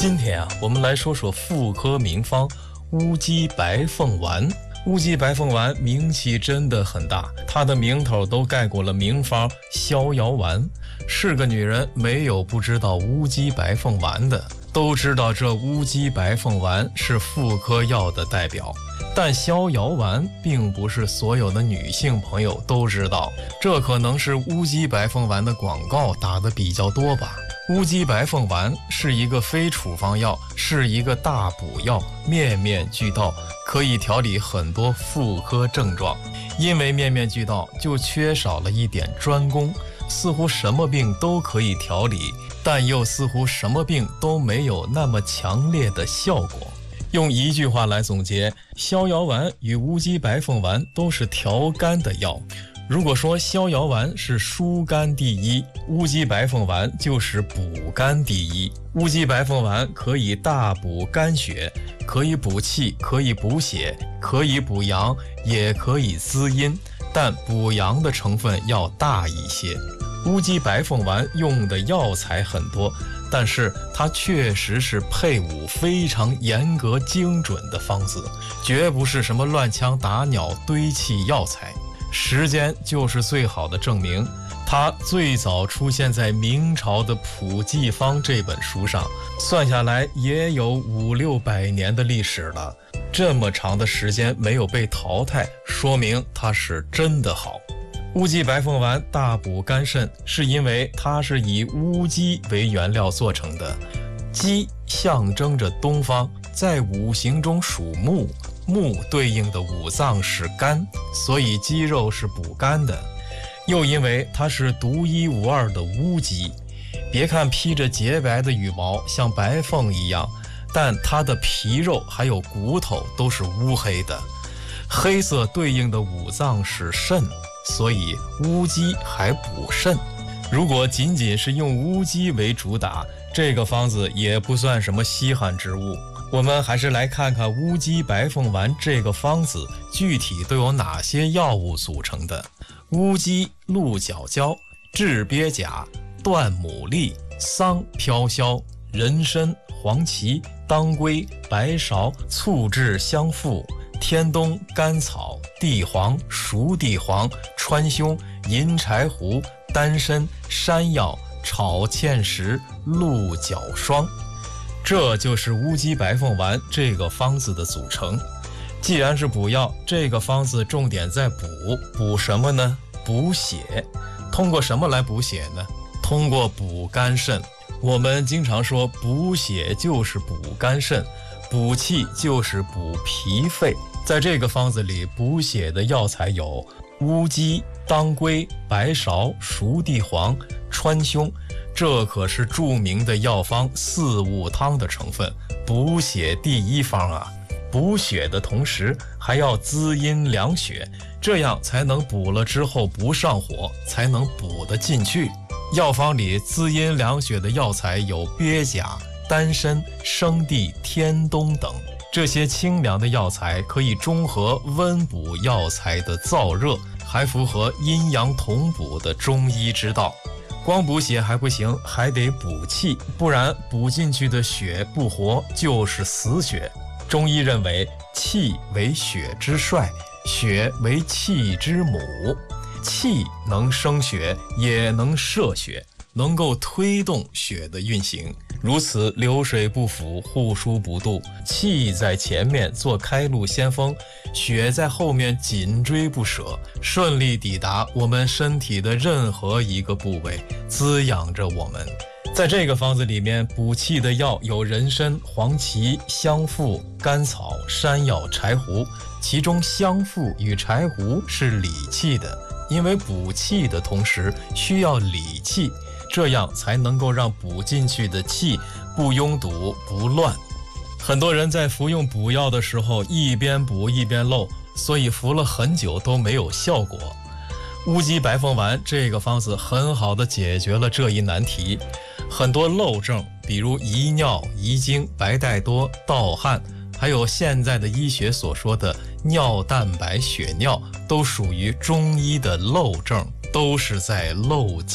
今天我们来说说妇科名方乌鸡白凤丸。乌鸡白凤丸名气真的很大，它的名头都盖过了名方逍遥丸。是个女人没有不知道乌鸡白凤丸的，都知道这乌鸡白凤丸是妇科药的代表。但逍遥丸并不是所有的女性朋友都知道，这可能是乌鸡白凤丸的广告打得比较多吧。乌鸡白凤丸是一个非处方药，是一个大补药，面面俱到，可以调理很多妇科症状。因为面面俱到，就缺少了一点专攻，似乎什么病都可以调理，但又似乎什么病都没有那么强烈的效果。用一句话来总结，逍遥丸与乌鸡白凤丸都是调肝的药。如果说逍遥丸是疏肝第一，乌鸡白凤丸就是补肝第一。乌鸡白凤丸可以大补肝血，可以补气，可以补血，可以补阳，也可以滋阴，但补阳的成分要大一些。乌鸡白凤丸用的药材很多，但是它确实是配伍非常严格精准的方子，绝不是什么乱枪打鸟堆砌药材。时间就是最好的证明，它最早出现在明朝的《普济方》这本书上，算下来也有500-600年的历史了。这么长的时间没有被淘汰，说明它是真的好。乌鸡白凤丸大补肝肾，是因为它是以乌鸡为原料做成的。鸡象征着东方，在五行中属木，木对应的五脏是肝，所以鸡肉是补肝的。又因为它是独一无二的乌鸡，别看披着洁白的羽毛像白凤一样，但它的皮肉还有骨头都是乌黑的。黑色对应的五脏是肾，所以乌鸡还补肾。如果仅仅是用乌鸡为主打，这个方子也不算什么稀罕之物。我们还是来看看乌鸡白凤丸这个方子具体都有哪些药物组成的。乌鸡、鹿角胶、炙鳖甲、椴牡蛎、桑飘消、人参、黄芪、当归、白芍、醋制香附、天冬、甘草、地黄、熟地黄、川芎、银柴胡、丹参、山药、炒芡实、鹿角霜。这就是乌鸡白凤丸这个方子的组成。既然是补药，这个方子重点在补什么呢？补血。通过什么来补血呢？通过补肝肾。我们经常说补血就是补肝肾，补气就是补脾肺。在这个方子里，补血的药材有乌鸡、当归、白芍、熟地黄、川芎，这可是著名的药方四物汤的成分，补血第一方啊！补血的同时还要滋阴凉血，这样才能补了之后不上火，才能补得进去。药方里滋阴凉血的药材有鳖甲、丹参、生地、天冬等。这些清凉的药材可以中和温补药材的燥热，还符合阴阳同补的中医之道。光补血还不行，还得补气，不然补进去的血不活，就是死血。中医认为，气为血之帅，血为气之母，气能生血，也能摄血，能够推动血的运行。如此流水不腐，户枢不蠹，气在前面做开路先锋，血在后面紧追不舍，顺利抵达我们身体的任何一个部位，滋养着我们。在这个方子里面，补气的药有人参、黄芪、香附、甘草、山药、柴胡，其中香附与柴胡是理气的，因为补气的同时需要理气，这样才能够让补进去的气不拥堵不乱。很多人在服用补药的时候一边补一边漏，所以服了很久都没有效果。乌鸡白凤丸这个方子很好的解决了这一难题。很多漏症，比如遗尿、遗精、白带多、盗汗，还有现在的医学所说的尿蛋白血尿，都属于中医的漏症，都是在漏精。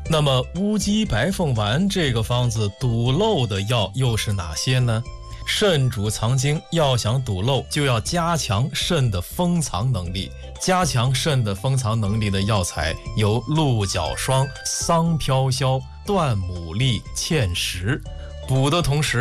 那么乌鸡白凤丸这个方子堵漏的药又是哪些呢？肾主藏精，要想堵漏，就要加强肾的封藏能力。加强肾的封藏能力的药材有鹿角霜、桑飘消、断牡蛎、芡实。补的同时